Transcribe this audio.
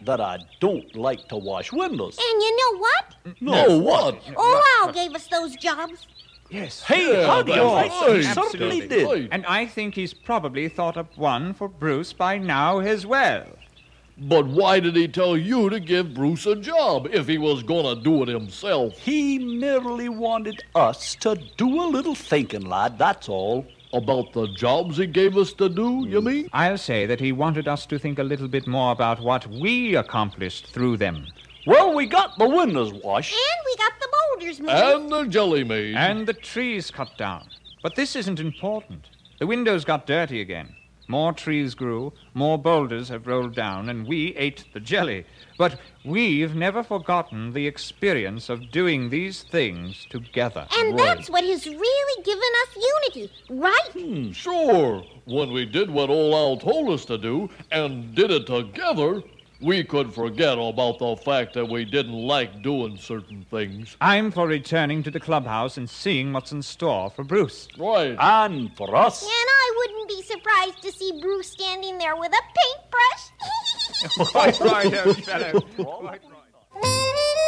that I don't like to wash windows. And you know what? No, what? Oral gave us those jobs. Yes. Hey, howdy, he certainly Absolutely. did. And I think he's probably thought up one for Bruce by now as well. But why did he tell you to give Bruce a job if he was gonna do it himself? He merely wanted us to do a little thinking, lad, that's all. About the jobs he gave us to do, you mean? I'll say that he wanted us to think a little bit more about what we accomplished through them. Well, we got the windows washed. And we got the boulders moved. And the jelly made. And the trees cut down. But this isn't important. The windows got dirty again. More trees grew, more boulders have rolled down, and we ate the jelly. But we've never forgotten the experience of doing these things together. And that's what has really given us unity, right? Sure. When we did what old Al told us to do and did it together, we could forget about the fact that we didn't like doing certain things. I'm for returning to the clubhouse and seeing what's in store for Bruce. Right. And for us. And I wouldn't be surprised to see Bruce standing there with a paintbrush. Quite right, old fellow. Quite right.